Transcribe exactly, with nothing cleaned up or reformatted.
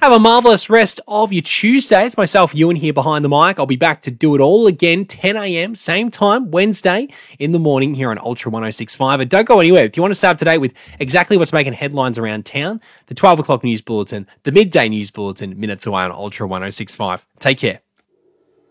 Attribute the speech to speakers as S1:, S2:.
S1: Have a marvellous rest of your Tuesday. It's myself, Ewan, here behind the mic. I'll be back to do it all again, ten a.m, same time, Wednesday in the morning here on Ultra one oh six point five. And don't go anywhere. If you want to start today with exactly what's making headlines around town, the twelve o'clock news bulletin, the midday news bulletin, minutes away on Ultra one oh six point five. Take care.